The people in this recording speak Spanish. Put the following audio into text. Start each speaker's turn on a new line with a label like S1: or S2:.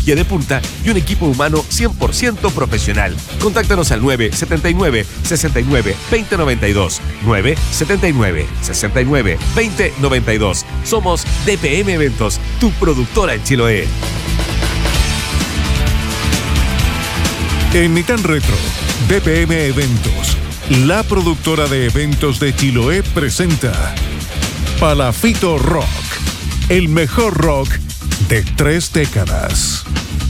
S1: tecnología de punta y un equipo humano 100% profesional. Contáctanos al 979-69-2092. 979-69-2092. Somos DPM Eventos, tu productora en Chiloé.
S2: En Nitan Retro, DPM Eventos, la productora de eventos de Chiloé, presenta Palafito Rock, el mejor rock de 3 décadas.